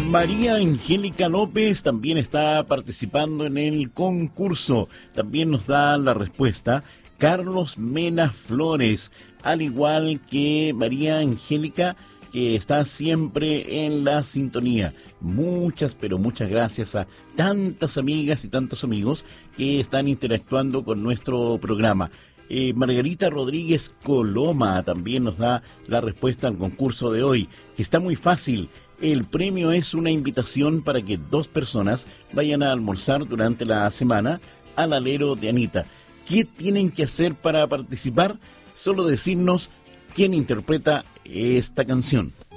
María Angélica López también está participando en el concurso. También nos da la respuesta Carlos Mena Flores, al igual que María Angélica, que está siempre en la sintonía. Muchas, pero muchas gracias a tantas amigas y tantos amigos que están interactuando con nuestro programa. Margarita Rodríguez Coloma también nos da la respuesta al concurso de hoy, que está muy fácil. El premio es una invitación para que 2 personas vayan a almorzar durante la semana al alero de Anita. ¿Qué tienen que hacer para participar? Solo decirnos quién interpreta esta canción.